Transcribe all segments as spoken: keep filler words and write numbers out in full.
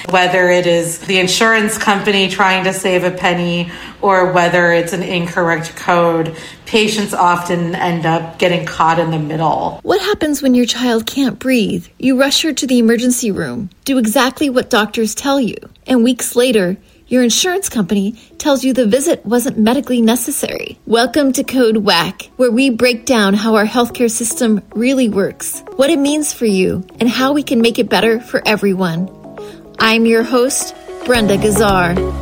Whether it is the insurance company trying to save a penny or whether it's an incorrect code, patients often end up getting caught in the middle. What happens when your child can't breathe? You rush her to the emergency room, do exactly what doctors tell you, and weeks later, your insurance company tells you the visit wasn't medically necessary. Welcome to Code Whack, where we break down how our healthcare system really works, what it means for you, and how we can make it better for everyone. I'm your host, Brenda Gazzar.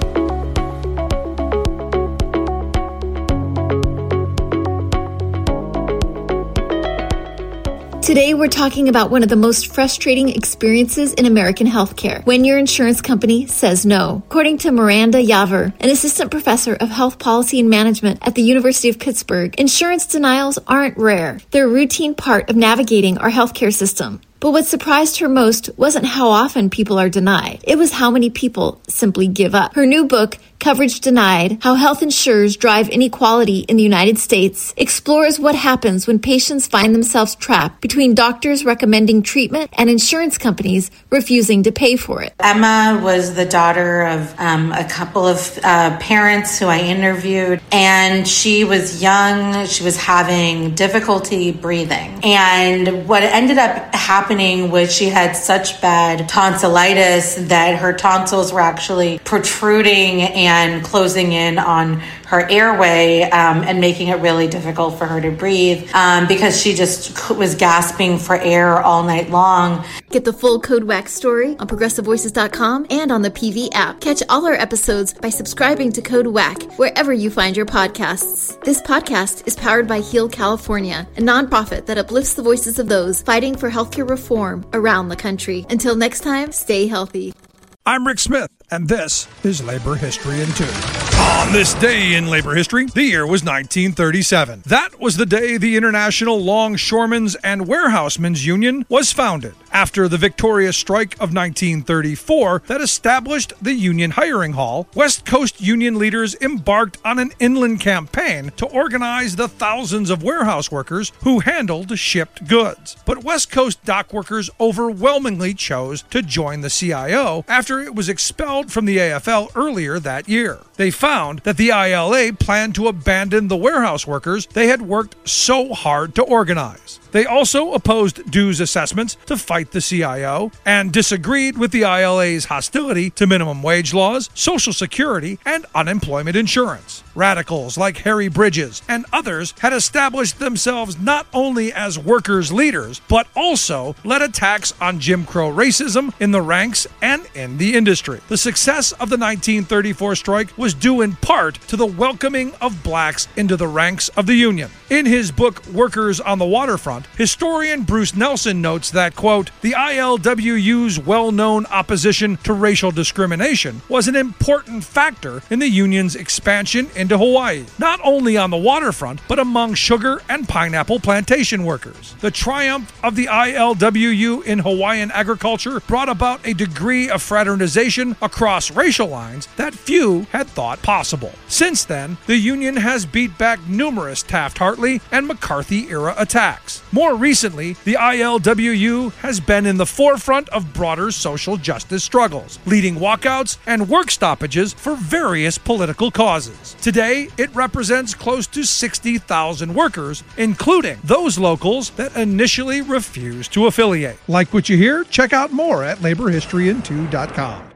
Today, we're talking about one of the most frustrating experiences in American healthcare, when your insurance company says no. According to Miranda Yaver, an assistant professor of health policy and management at the University of Pittsburgh, insurance denials aren't rare. They're a routine part of navigating our healthcare system. But what surprised her most wasn't how often people are denied. It was how many people simply give up. Her new book, Coverage Denied: How Health Insurers Drive Inequality in the United States, explores what happens when patients find themselves trapped between doctors recommending treatment and insurance companies refusing to pay for it. Emma was the daughter of um, a couple of uh, parents who I interviewed, and she was young. She was having difficulty breathing. And what ended up happening was she had such bad tonsillitis that her tonsils were actually protruding and closing in on her airway um, and making it really difficult for her to breathe um, because she just was gasping for air all night long. Get the full Code Whack story on progressive voices dot com and on the P V app. Catch all our episodes by subscribing to Code Whack wherever you find your podcasts. This podcast is powered by Heal California, a nonprofit that uplifts the voices of those fighting for healthcare reform around the country. Until next time, stay healthy. I'm Rick Smith, and this is Labor History in Two. On this day in labor history, the year was nineteen thirty-seven. That was the day the International Longshoremen's and Warehousemen's Union was founded, after the victorious strike of nineteen thirty-four that established the Union Hiring Hall. West Coast Union leaders embarked on an inland campaign to organize the thousands of warehouse workers who handled shipped goods. But West Coast dock workers overwhelmingly chose to join the C I O after it was expelled from the A F L earlier that year. They found that the I L A planned to abandon the warehouse workers they had worked so hard to organize. They also opposed dues assessments to fight the C I O and disagreed with the I L A's hostility to minimum wage laws, Social Security, and unemployment insurance. Radicals like Harry Bridges and others had established themselves not only as workers' leaders, but also led attacks on Jim Crow racism in the ranks and in the industry. The success of the nineteen thirty-four strike was due in part to the welcoming of blacks into the ranks of the Union. In his book, Workers on the Waterfront, historian Bruce Nelson notes that, quote, the I L W U's well-known opposition to racial discrimination was an important factor in the Union's expansion into Hawaii, not only on the waterfront, but among sugar and pineapple plantation workers. The triumph of the I L W U in Hawaiian agriculture brought about a degree of fraternization across racial lines that few had thought possible. Since then, the Union has beat back numerous Taft-Hartley and McCarthy-era attacks. More recently, the I L W U has been in the forefront of broader social justice struggles, leading walkouts and work stoppages for various political causes. Today, it represents close to sixty thousand workers, including those locals that initially refused to affiliate. Like what you hear? Check out more at labor history in two dot com.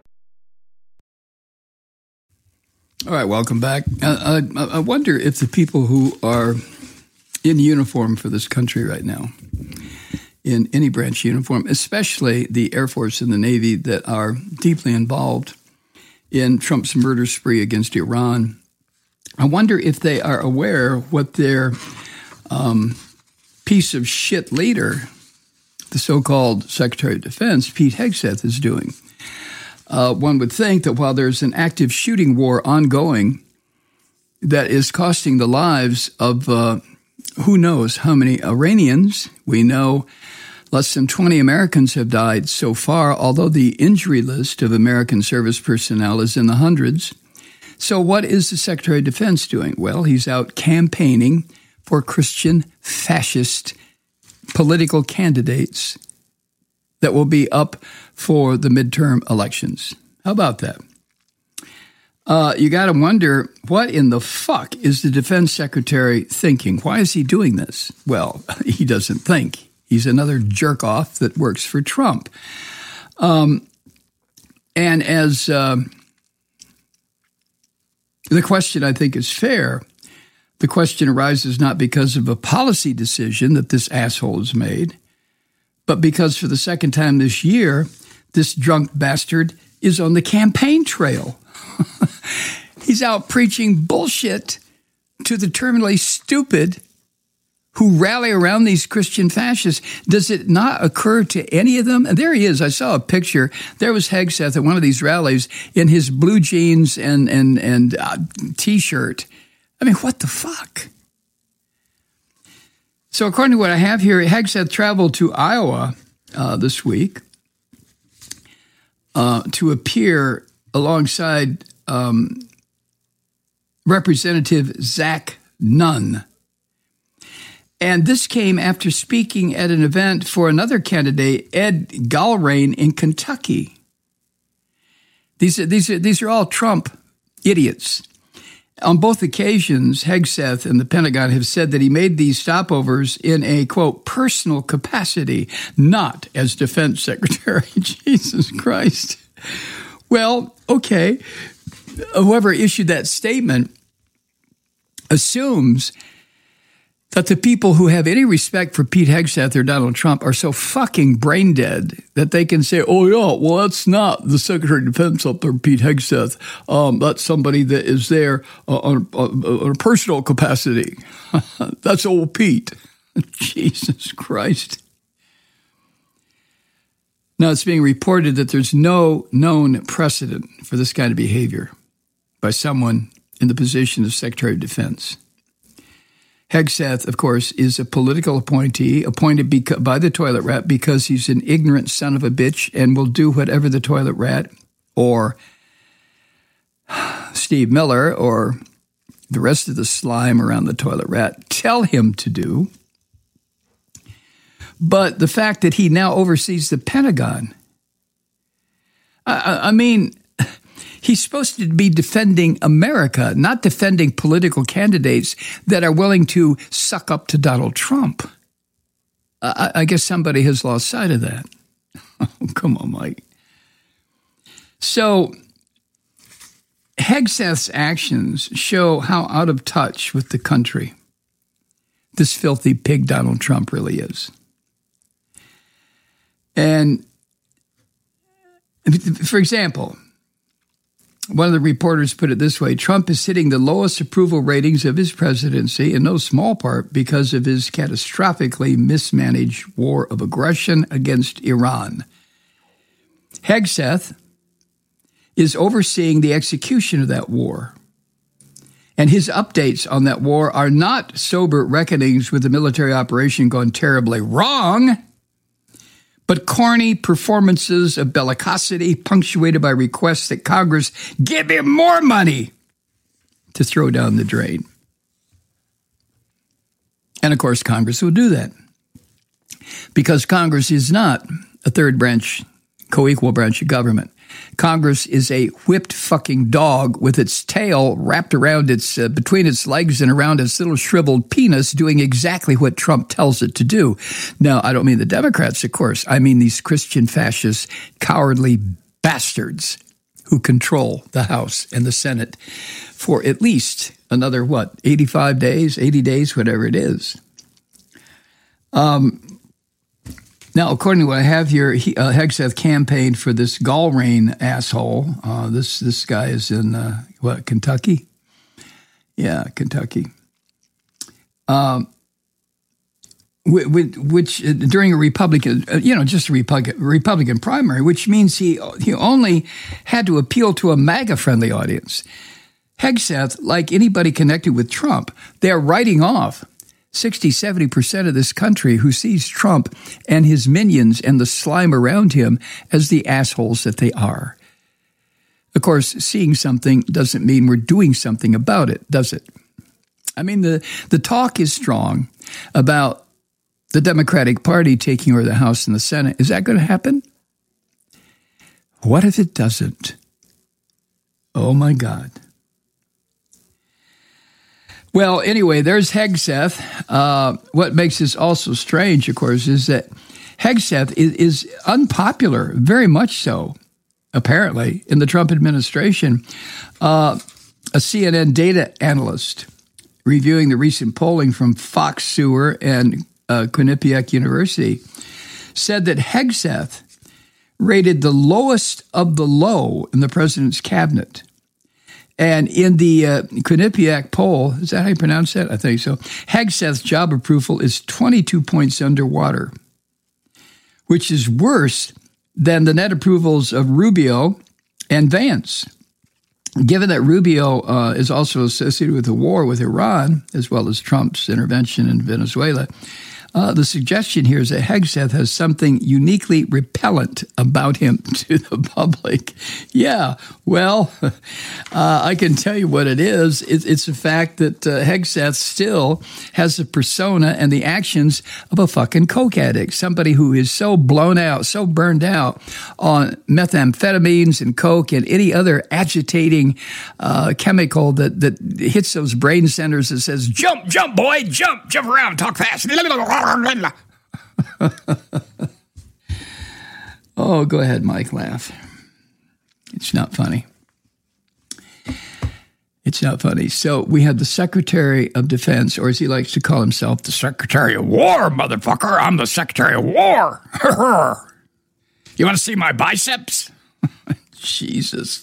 All right, welcome back. Uh, I, I wonder if the people who are in uniform for this country right now, in any branch uniform, especially the Air Force and the Navy that are deeply involved in Trump's murder spree against Iran, I wonder if they are aware what their um, piece of shit leader, the so-called Secretary of Defense, Pete Hegseth, is doing. Uh, one would think that while there's an active shooting war ongoing that is costing the lives of uh, who knows how many Iranians, we know less than twenty Americans have died so far, although the injury list of American service personnel is in the hundreds. So what is the Secretary of Defense doing? Well, he's out campaigning for Christian fascist political candidates that will be up for the midterm elections. How about that? Uh, you got to wonder, what in the fuck is the defense secretary thinking? Why is he doing this? Well, he doesn't think. He's another jerk-off that works for Trump. Um, and as uh, the question, I think, is fair, the question arises not because of a policy decision that this asshole has made, but because for the second time this year, this drunk bastard is on the campaign trail. He's out preaching bullshit to the terminally stupid who rally around these Christian fascists. Does it not occur to any of them? And there he is. I saw a picture. There was Hegseth at one of these rallies in his blue jeans and and and uh, T-shirt. I mean, what the fuck? So according to what I have here, Hegseth traveled to Iowa uh, this week uh, to appear alongside um, Representative Zach Nunn. And this came after speaking at an event for another candidate, Ed Galrain, in Kentucky. These are, these are, these are all Trump idiots. On both occasions, Hegseth and the Pentagon have said that he made these stopovers in a, quote, personal capacity, not as defense secretary. Jesus Christ. Well, okay. Whoever issued that statement assumes that the people who have any respect for Pete Hegseth or Donald Trump are so fucking brain dead that they can say, oh, yeah, well, that's not the Secretary of Defense up there, Pete Hegseth. Um, that's somebody that is there uh, on, on, on a personal capacity. That's old Pete. Jesus Christ. Now, it's being reported that there's no known precedent for this kind of behavior by someone in the position of Secretary of Defense. Hegseth, of course, is a political appointee appointed beca- by the toilet rat because he's an ignorant son of a bitch and will do whatever the toilet rat or Steve Miller or the rest of the slime around the toilet rat tell him to do. But the fact that he now oversees the Pentagon, I, I mean, he's supposed to be defending America, not defending political candidates that are willing to suck up to Donald Trump. I, I guess somebody has lost sight of that. Oh, come on, Mike. So Hegseth's actions show how out of touch with the country this filthy pig Donald Trump really is. And for example, one of the reporters put it this way: Trump is hitting the lowest approval ratings of his presidency in no small part because of his catastrophically mismanaged war of aggression against Iran. Hegseth is overseeing the execution of that war. And his updates on that war are not sober reckonings with the military operation gone terribly wrong, but corny performances of bellicosity punctuated by requests that Congress give him more money to throw down the drain. And of course, Congress will do that because Congress is not a third branch, co-equal branch of government. Congress is a whipped fucking dog with its tail wrapped around its, uh, between its legs and around its little shriveled penis doing exactly what Trump tells it to do. Now, I don't mean the Democrats, of course. I mean these Christian fascist, cowardly bastards who control the House and the Senate for at least another, what, eighty-five days, eighty days, whatever it is. Um, Now, according to what I have here, he, uh, Hegseth campaigned for this Galrain asshole. Uh, this this guy is in, uh, what, Kentucky? Yeah, Kentucky. Um, which, which uh, during a Republican, uh, you know, just a Republican, Republican primary, which means he he only had to appeal to a MAGA-friendly audience. Hegseth, like anybody connected with Trump, they're writing off sixty, seventy percent of this country who sees Trump and his minions and the slime around him as the assholes that they are. Of course, seeing something doesn't mean we're doing something about it, does it? I mean, the, the talk is strong about the Democratic Party taking over the House and the Senate. Is that going to happen? What if it doesn't? Oh, my God. Well, anyway, there's Hegseth. Uh, what makes this also strange, of course, is that Hegseth is, is unpopular, very much so, apparently, in the Trump administration. Uh, a C N N data analyst reviewing the recent polling from Fox Sewer and uh, Quinnipiac University said that Hegseth rated the lowest of the low in the president's cabinet. And in the uh, Quinnipiac poll, is that how you pronounce that? I think so. Hegseth's job approval is twenty-two points underwater, which is worse than the net approvals of Rubio and Vance. Given that Rubio uh, is also associated with the war with Iran, as well as Trump's intervention in Venezuela, Uh, the suggestion here is that Hegseth has something uniquely repellent about him to the public. Yeah, well, uh, I can tell you what it is. It, it's the fact that uh, Hegseth still has the persona and the actions of a fucking coke addict, somebody who is so blown out, so burned out on methamphetamines and coke and any other agitating uh, chemical that, that hits those brain centers that says, jump, jump, boy, jump, jump around, talk fast. Oh, go ahead, Mike, laugh. It's not funny. It's not funny. So we have the Secretary of Defense, or as he likes to call himself, the Secretary of War, motherfucker. I'm the Secretary of War. You want to see my biceps? Jesus.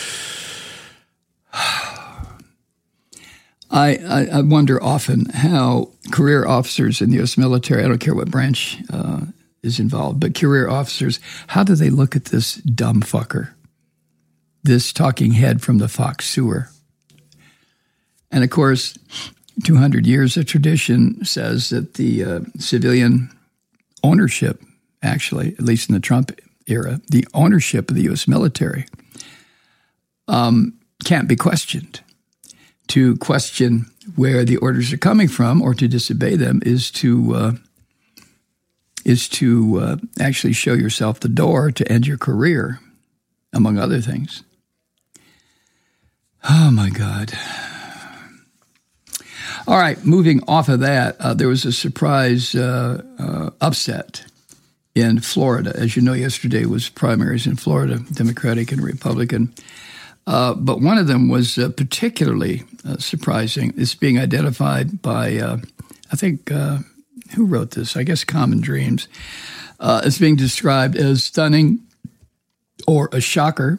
I, I, I wonder often how career officers in the U S military, I don't care what branch uh, is involved, but career officers, how do they look at this dumb fucker, this talking head from the Fox Sewer? And of course, two hundred years of tradition says that the uh, civilian ownership, actually, at least in the Trump era, the ownership of the U S military um, can't be questioned. To question where the orders are coming from or to disobey them is to uh, is to uh, actually show yourself the door to end your career, among other things. Oh, my God. All right, moving off of that, uh, there was a surprise uh, uh, upset in Florida. As you know, yesterday was primaries in Florida, Democratic and Republican. Uh, but one of them was uh, particularly uh, surprising. It's being identified by, uh, I think, uh, who wrote this? I guess Common Dreams. Uh, it's being described as stunning or a shocker.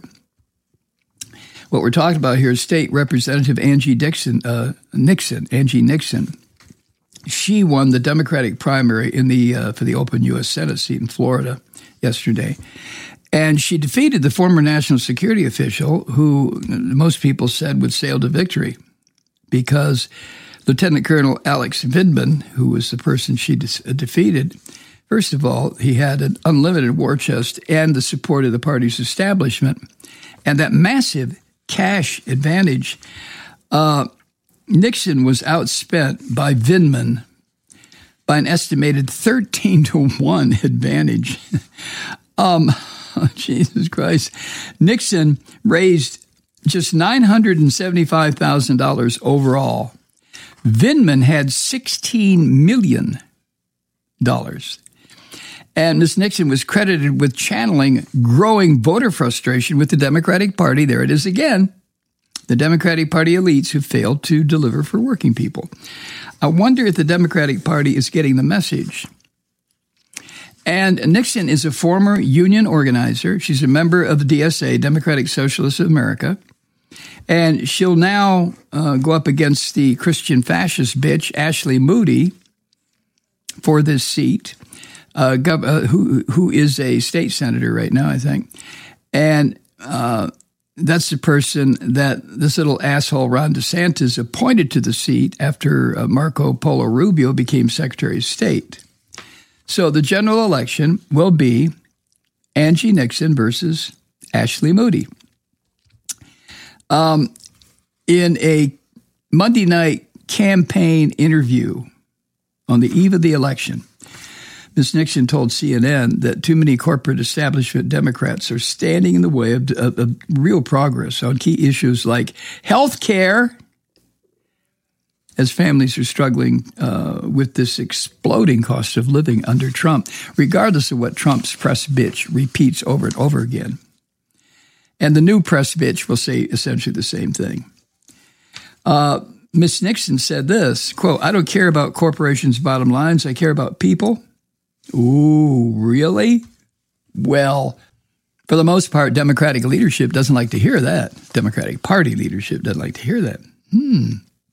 What we're talking about here is State Representative Angie Dixon, uh, Nixon, Angie Nixon. She won the Democratic primary in the uh, for the open U S Senate seat in Florida yesterday. And she defeated the former national security official who most people said would sail to victory because Lieutenant Colonel Alex Vindman, who was the person she de- defeated, first of all, he had an unlimited war chest and the support of the party's establishment. And that massive cash advantage, uh, Nixon was outspent by Vindman by an estimated thirteen to one advantage. um Oh, Jesus Christ. Nixon raised just nine hundred seventy-five thousand dollars overall. Vindman had sixteen million dollars. And Miz Nixon was credited with channeling growing voter frustration with the Democratic Party. There it is again. The Democratic Party elites who failed to deliver for working people. I wonder if the Democratic Party is getting the message. And Nixon is a former union organizer. She's a member of the D S A, Democratic Socialists of America. And she'll now uh, go up against the Christian fascist bitch, Ashley Moody, for this seat, uh, gov- uh, who who is a state senator right now, I think. And uh, that's the person that this little asshole Ron DeSantis appointed to the seat after uh, Marco Polo Rubio became Secretary of State. So the general election will be Angie Nixon versus Ashley Moody. Um, in a Monday night campaign interview on the eve of the election, Miz Nixon told C N N that too many corporate establishment Democrats are standing in the way of, of, of real progress on key issues like health care, as families are struggling uh, with this exploding cost of living under Trump, regardless of what Trump's press bitch repeats over and over again. And the new press bitch will say essentially the same thing. Uh, Miz Nixon said this, quote, "I don't care about corporations' bottom lines. I care about people." Ooh, really? Well, for the most part, Democratic leadership doesn't like to hear that. Democratic Party leadership doesn't like to hear that. Hmm.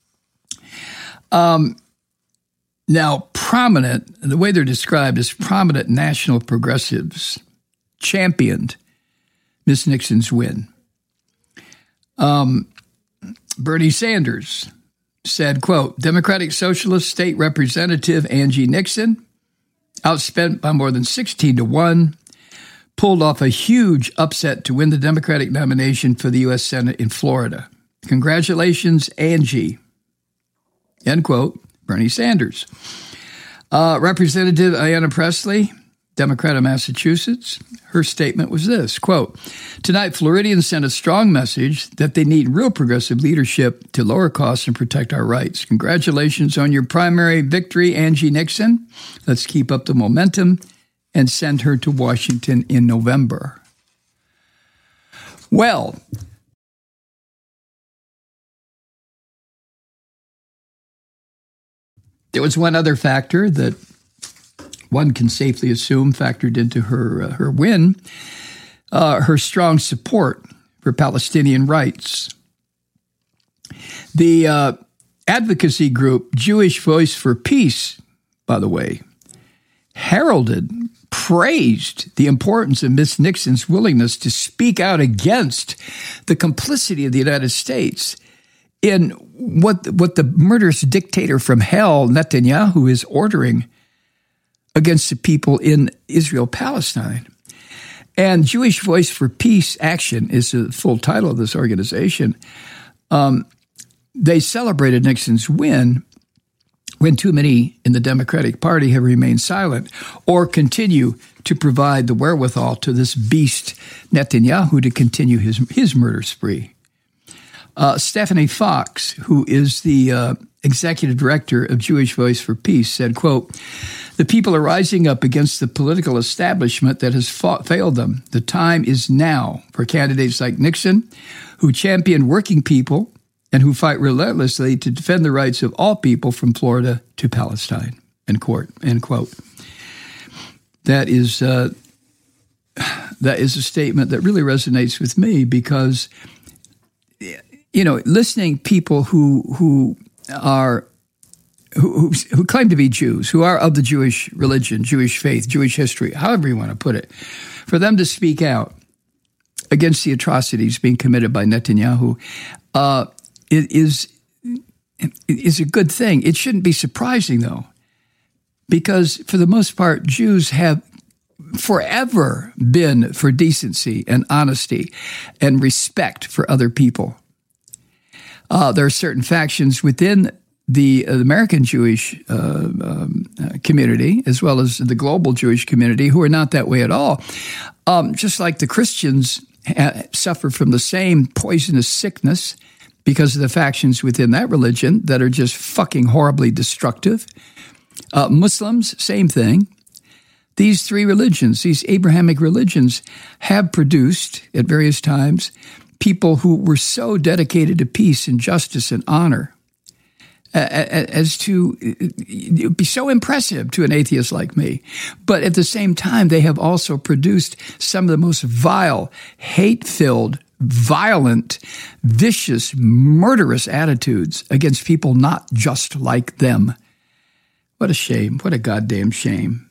Um, now, prominent, the way they're described as prominent national progressives championed Miz Nixon's win. Um, Bernie Sanders said, quote, "Democratic Socialist State Representative Angie Nixon, outspent by more than sixteen to one, pulled off a huge upset to win the Democratic nomination for the U S Senate in Florida. Congratulations, Angie." End quote, Bernie Sanders. Uh, Representative Ayanna Pressley, Democrat of Massachusetts, her statement was this, quote, "Tonight, Floridians sent a strong message that they need real progressive leadership to lower costs and protect our rights. Congratulations on your primary victory, Angie Nixon. Let's keep up the momentum and send her to Washington in November." Well, there was one other factor that one can safely assume factored into her uh, her win, uh, her strong support for Palestinian rights. The uh, advocacy group Jewish Voice for Peace, by the way, heralded, praised the importance of Miz Nixon's willingness to speak out against the complicity of the United States in what what the murderous dictator from hell, Netanyahu, is ordering against the people in Israel-Palestine. And Jewish Voice for Peace Action is the full title of this organization. Um, they celebrated Nixon's win when too many in the Democratic Party have remained silent or continue to provide the wherewithal to this beast Netanyahu to continue his, his murder spree. Uh, Stephanie Fox, who is the uh, executive director of Jewish Voice for Peace, said, quote, "The people are rising up against the political establishment that has fought, failed them. The time is now for candidates like Nixon, who champion working people and who fight relentlessly to defend the rights of all people from Florida to Palestine." End quote. End quote. That is uh, that is a statement that really resonates with me because, you know, listening people who who are who, who claim to be Jews, who are of the Jewish religion, Jewish faith, Jewish history, however you want to put it, for them to speak out against the atrocities being committed by Netanyahu, uh, it is it is a good thing. It shouldn't be surprising, though, because for the most part, Jews have forever been for decency and honesty and respect for other people. Uh, there are certain factions within the uh, American Jewish uh, um, uh, community, as well as the global Jewish community, who are not that way at all. Um, just like the Christians ha- suffer from the same poisonous sickness because of the factions within that religion that are just fucking horribly destructive. Uh, Muslims, same thing. These three religions, these Abrahamic religions, have produced at various times people who were so dedicated to peace and justice and honor as to be so impressive to an atheist like me. But at the same time, they have also produced some of the most vile, hate-filled, violent, vicious, murderous attitudes against people not just like them. What a shame. What a goddamn shame.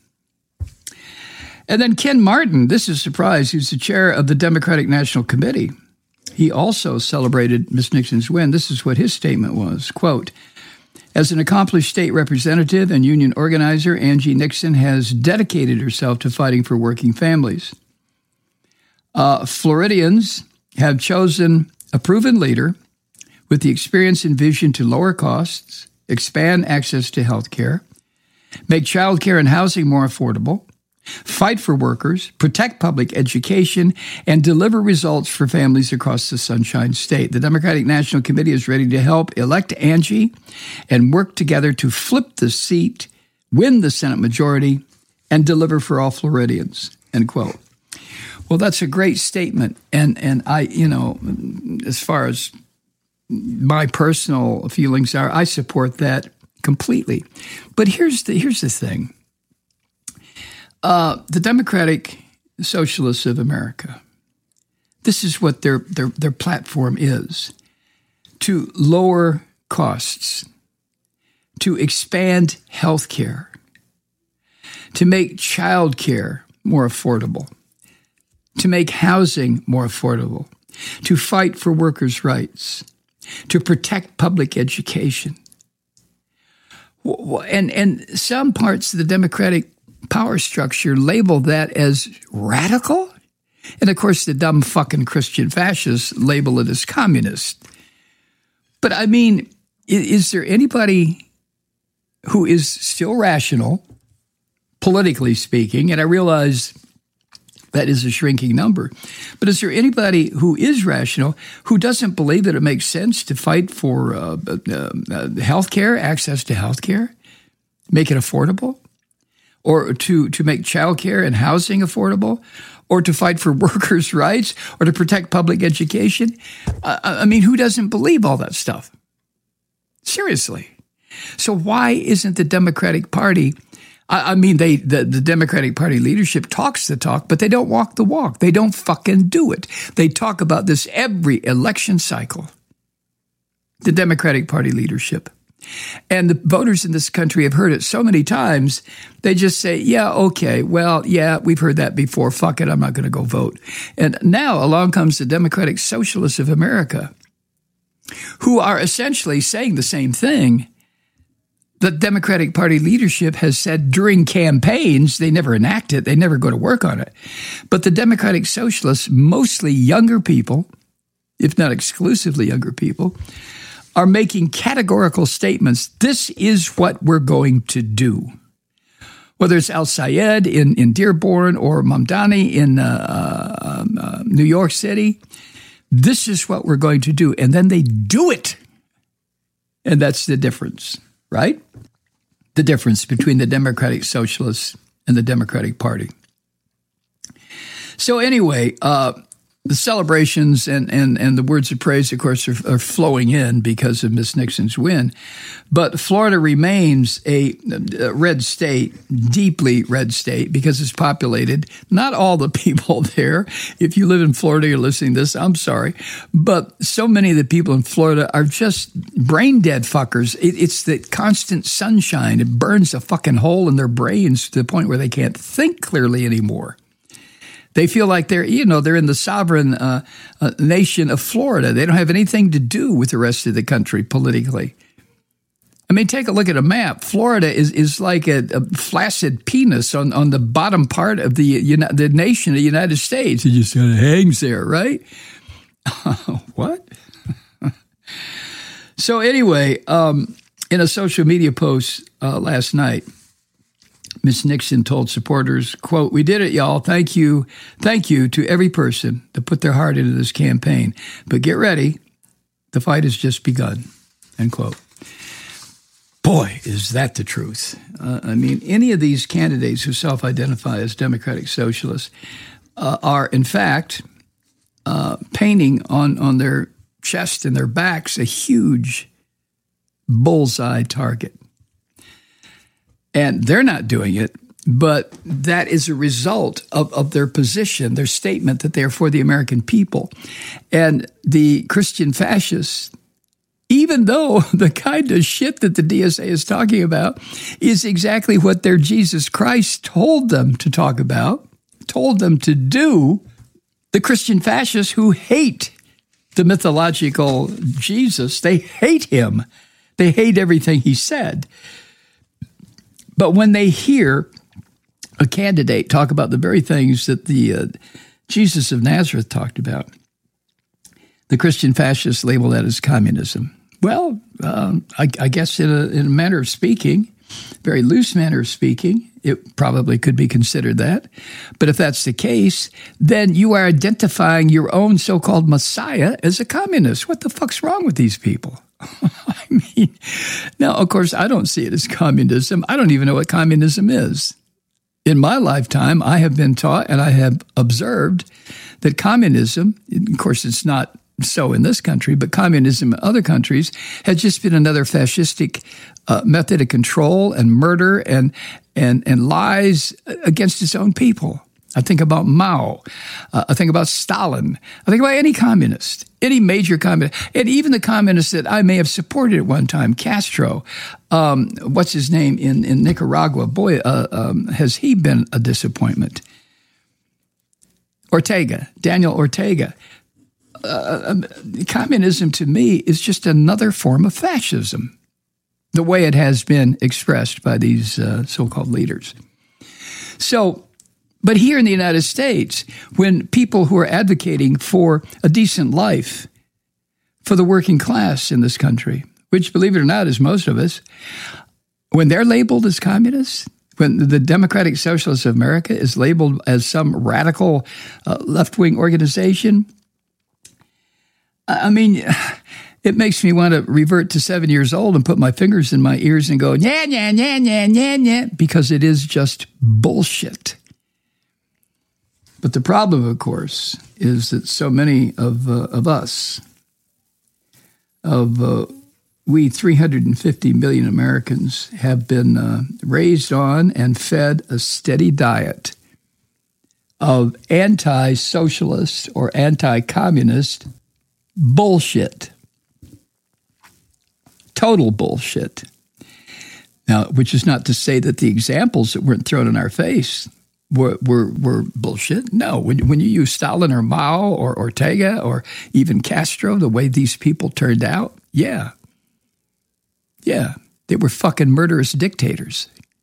And then Ken Martin, this is a surprise, who's the chair of the Democratic National Committee. He also celebrated Miz Nixon's win. This is what his statement was, quote, "As an accomplished state representative and union organizer, Angie Nixon has dedicated herself to fighting for working families. Uh, Floridians have chosen a proven leader with the experience and vision to lower costs, expand access to health care, make childcare and housing more affordable, fight for workers, protect public education, and deliver results for families across the Sunshine State. The Democratic National Committee is ready to help elect Angie and work together to flip the seat, win the Senate majority, and deliver for all Floridians, end quote. Well, that's a great statement. And, and I, you know, as far as my personal feelings are, I support that completely. But here's the, here's the thing. Uh, the Democratic Socialists of America, this is what their, their, their platform is: to lower costs, to expand health care, to make child care more affordable, to make housing more affordable, to fight for workers' rights, to protect public education. And, and some parts of the Democratic power structure label that as radical. And of course, the dumb fucking Christian fascists label it as communist. But I mean, is there anybody who is still rational, politically speaking? And I realize that is a shrinking number. But is there anybody who is rational who doesn't believe that it makes sense to fight for uh, uh, uh, health care, access to health care, make it affordable? Or to, to make childcare and housing affordable, or to fight for workers' rights, or to protect public education? Uh, I mean, who doesn't believe all that stuff? Seriously. So why isn't the Democratic Party, I, I mean, they the, the Democratic Party leadership talks the talk, but they don't walk the walk. They don't fucking do it. They talk about this every election cycle. The Democratic Party leadership. And the voters in this country have heard it so many times, they just say, yeah, okay, well, yeah, we've heard that before. Fuck it, I'm not going to go vote. And now along comes the Democratic Socialists of America, who are essentially saying the same thing the Democratic Party leadership has said during campaigns. They never enact it. They never go to work on it. But the Democratic Socialists, mostly younger people, if not exclusively younger people, are making categorical statements. This is what we're going to do. Whether it's Al Sayed in, in Dearborn or Mamdani in uh, uh, uh, New York City, this is what we're going to do. And then they do it. And that's the difference, right? The difference between the Democratic Socialists and the Democratic Party. So anyway, uh, the celebrations and, and, and the words of praise, of course, are, are flowing in because of Miss Nixon's win. But Florida remains a, a red state, deeply red state, because it's populated. Not all the people there. If you live in Florida, you're listening to this, I'm sorry. But so many of the people in Florida are just brain dead fuckers. It, it's the constant sunshine. It burns a fucking hole in their brains to the point where they can't think clearly anymore. They feel like they're, you know, they're in the sovereign uh, uh, nation of Florida. They don't have anything to do with the rest of the country politically. I mean, take a look at a map. Florida is, is like a, a flaccid penis on, on the bottom part of the you know, the nation of the United States. It just kind of hangs there, right? What? So anyway, um, in a social media post uh, last night, Miss Nixon told supporters, quote, "We did it, y'all. Thank you. Thank you to every person that put their heart into this campaign. But get ready. The fight has just begun," end quote. Boy, is that the truth. Uh, I mean, any of these candidates who self-identify as Democratic Socialists uh, are, in fact, uh, painting on, on their chest and their backs a huge bullseye target. And they're not doing it, but that is a result of, of their position, their statement that they are for the American people. And the Christian fascists, even though the kind of shit that the D S A is talking about is exactly what their Jesus Christ told them to talk about, told them to do, the Christian fascists who hate the mythological Jesus, they hate him. They hate everything he said. But when they hear a candidate talk about the very things that the uh, Jesus of Nazareth talked about, the Christian fascists label that as communism. Well, um, I, I guess in a, in a manner of speaking, very loose manner of speaking, it probably could be considered that. But if that's the case, then you are identifying your own so-called Messiah as a communist. What the fuck's wrong with these people? I mean, now, of course, I don't see it as communism. I don't even know what communism is. In my lifetime, I have been taught and I have observed that communism, of course, it's not so in this country, but communism in other countries has just been another fascistic uh, method of control and murder and and and lies against its own people. I think about Mao. Uh, I think about Stalin. I think about any communist, any major communist, and even the communists that I may have supported at one time, Castro. Um, what's his name in, in Nicaragua? Boy, uh, um, has he been a disappointment. Ortega, Daniel Ortega. Uh, um, communism to me is just another form of fascism, the way it has been expressed by these uh, so-called leaders. So, but here in the United States, when people who are advocating for a decent life for the working class in this country, which, believe it or not, is most of us, when they're labeled as communists, when the Democratic Socialists of America is labeled as some radical uh, left-wing organization, I mean, it makes me want to revert to seven years old and put my fingers in my ears and go, yeah, yeah, yeah, yeah, yeah, yeah, because it is just bullshit. But the problem, of course, is that so many of uh, of us, of uh, we three hundred fifty million Americans, have been uh, raised on and fed a steady diet of anti-socialist or anti-communist bullshit. Total bullshit. Now, which is not to say that the examples that weren't thrown in our face were were, were bullshit. No, when, when you use Stalin or Mao or Ortega or even Castro, the way these people turned out, yeah. Yeah, they were fucking murderous dictators.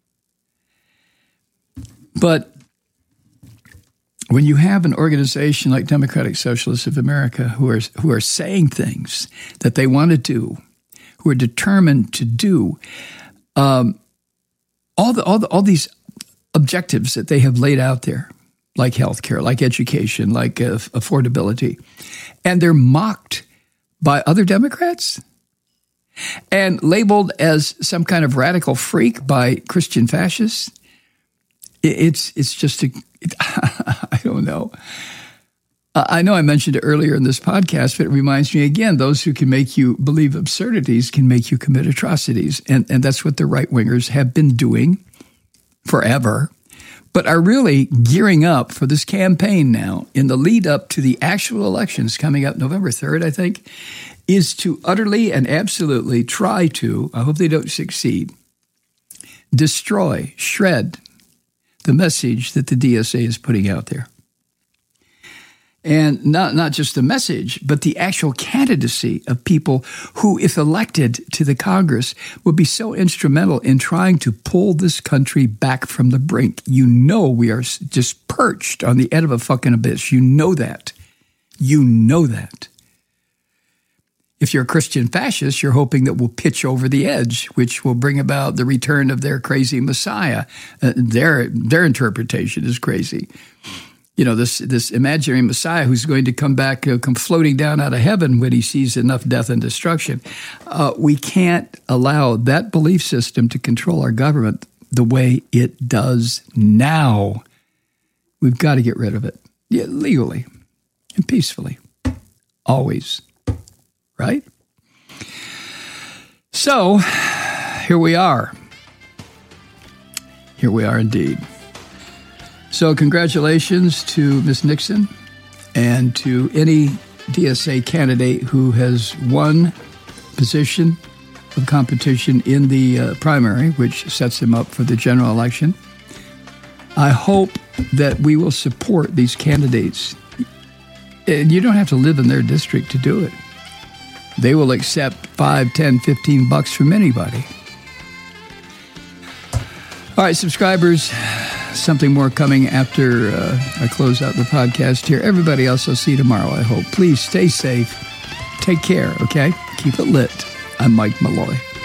But when you have an organization like Democratic Socialists of America who are who are saying things that they want to do, who are determined to do, um, all the all the all these objectives that they have laid out there, like healthcare, like education, like uh, affordability, and they're mocked by other Democrats and labeled as some kind of radical freak by Christian fascists. It's it's just a it, I don't know. I know I mentioned it earlier in this podcast, but it reminds me again, those who can make you believe absurdities can make you commit atrocities. And, and that's what the right-wingers have been doing forever, but are really gearing up for this campaign now in the lead up to the actual elections coming up November third, I think, is to utterly and absolutely try to, I hope they don't succeed, destroy, shred the message that the D S A is putting out there. And not, not just the message, but the actual candidacy of people who, if elected to the Congress, would be so instrumental in trying to pull this country back from the brink. You know we are just perched on the edge of a fucking abyss. You know that. You know that. If you're a Christian fascist, you're hoping that we'll pitch over the edge, which will bring about the return of their crazy Messiah. Uh, their their interpretation is crazy. You know, this this imaginary Messiah who's going to come back, uh, come floating down out of heaven when he sees enough death and destruction. Uh, we can't allow that belief system to control our government the way it does now. We've got to get rid of it, yeah, legally and peacefully, always. Right? So, here we are. Here we are indeed. So, congratulations to Miz Nixon and to any D S A candidate who has won position of competition in the uh, primary, which sets him up for the general election. I hope that we will support these candidates. And you don't have to live in their district to do it. They will accept five, ten, fifteen bucks from anybody. All right, subscribers, something more coming after uh, I close out the podcast here. Everybody else, I'll see you tomorrow, I hope. Please stay safe. Take care, okay? Keep it lit. I'm Mike Malloy.